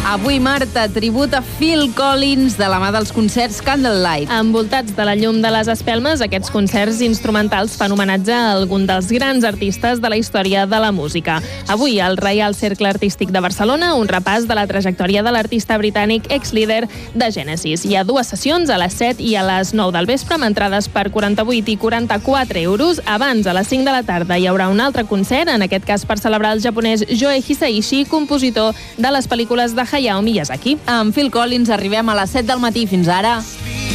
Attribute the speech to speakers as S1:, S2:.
S1: Avui, Marta, tribut a Phil Collins de la mà dels concerts Candlelight.
S2: Envoltats de la llum de les espelmes, aquests concerts instrumentals fan homenatge a algun dels grans artistes de la història de la música. Avui, al Reial Cercle Artístic de Barcelona, un repàs de la trajectòria de l'artista britànic ex-líder de Genesis. Hi ha dues sessions, a les 7 i a les 9 del vespre, amb entrades per 48 i 44 euros. Abans, a les 5 de la tarda, hi haurà un altre concert, en aquest cas per celebrar el japonès Joe Hisaishi, compositor de les pel·lícules de Hayao Miyazaki.
S1: Amb Phil Collins arribem a les 7 del matí. Fins ara.